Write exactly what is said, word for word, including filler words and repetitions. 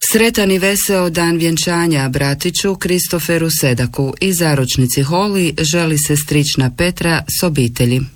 Sretan i veseo dan vjenčanja bratiću Kristoferu Sedaku i zaručnici Holi želi sestrična Petra s obitelji.